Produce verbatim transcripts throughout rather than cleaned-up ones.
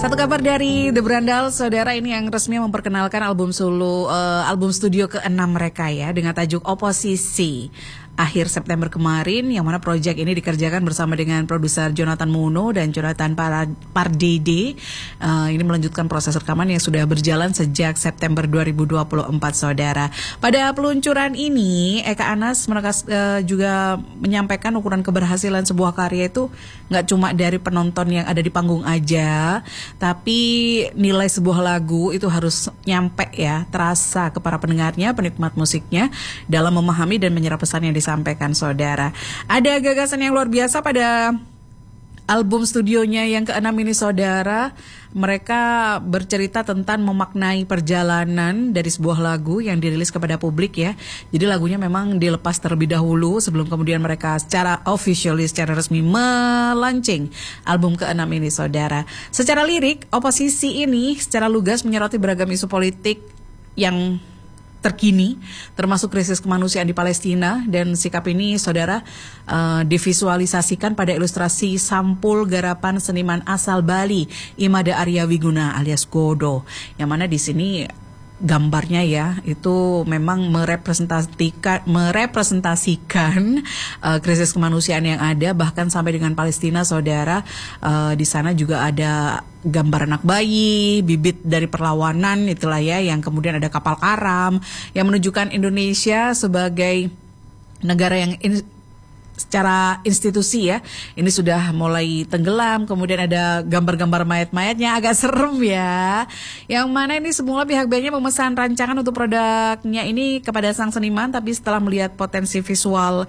Satu kabar dari The Brandals, saudara, ini yang resmi memperkenalkan album solo, uh, album studio keenam mereka ya, dengan tajuk Oposisi. Akhir September kemarin, yang mana proyek ini dikerjakan bersama dengan produser Jonathan Mono dan Jonathan Pardede. Uh, ini melanjutkan proses rekaman yang sudah berjalan sejak September dua ribu dua puluh empat, saudara. Pada peluncuran ini, Eka Anas menekas, uh, juga menyampaikan ukuran keberhasilan sebuah karya itu nggak cuma dari penonton yang ada di panggung aja, tapi nilai sebuah lagu itu harus nyampe ya, terasa ke para pendengarnya, penikmat musiknya, dalam memahami dan menyerap pesan yang disampaikan, saudara. Ada gagasan yang luar biasa pada album studionya yang keenam ini, saudara. Mereka bercerita tentang memaknai perjalanan dari sebuah lagu yang dirilis kepada publik ya. Jadi lagunya memang dilepas terlebih dahulu sebelum kemudian mereka secara officially, secara resmi melaunching album keenam ini, saudara. Secara lirik, Oposisi ini secara lugas menyoroti beragam isu politik yang terkini, termasuk krisis kemanusiaan di Palestina, dan sikap ini, saudara, uh, divisualisasikan pada ilustrasi sampul garapan seniman asal Bali, Imada Arya Wiguna alias Godo, yang mana di sini gambarnya ya itu memang merepresentasikan merepresentasikan uh, krisis kemanusiaan yang ada, bahkan sampai dengan Palestina, saudara. Uh, di sana juga ada gambar anak bayi, bibit dari perlawanan itulah ya, yang kemudian ada kapal karam yang menunjukkan Indonesia sebagai negara yang in, secara institusi ya, ini sudah mulai tenggelam. Kemudian ada gambar-gambar mayat-mayatnya, agak serem ya. Yang mana ini semula pihak bandnya memesan rancangan untuk produknya ini kepada sang seniman, tapi setelah melihat potensi visual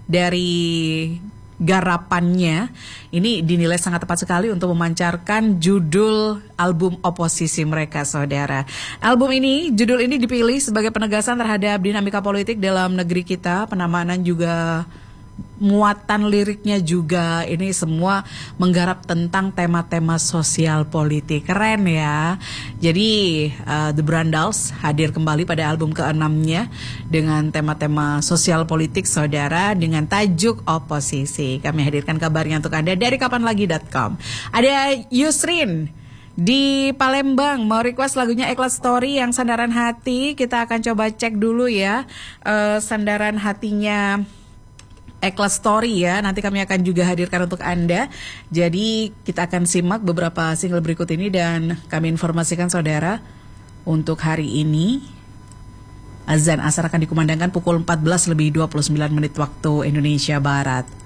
dari garapannya, ini dinilai sangat tepat sekali untuk memancarkan judul album Oposisi mereka, saudara. Album ini, judul ini dipilih sebagai penegasan terhadap dinamika politik dalam negeri kita, penamanan juga muatan liriknya juga ini semua menggarap tentang tema-tema sosial politik. Keren ya. Jadi uh, The Brandals hadir kembali pada album keenamnya dengan tema-tema sosial politik, saudara, dengan tajuk Oposisi. Kami hadirkan kabarnya untuk Anda dari kapan lagi dot com. Ada Yusrin di Palembang mau request lagunya Ikhlas Story yang Sandaran Hati. Kita akan coba cek dulu ya uh, sandaran hatinya Ikhlas Story ya, nanti kami akan juga hadirkan untuk Anda. Jadi kita akan simak beberapa single berikut ini dan kami informasikan, saudara, untuk hari ini azan asar akan dikumandangkan pukul empat belas lebih dua puluh sembilan menit waktu Indonesia Barat.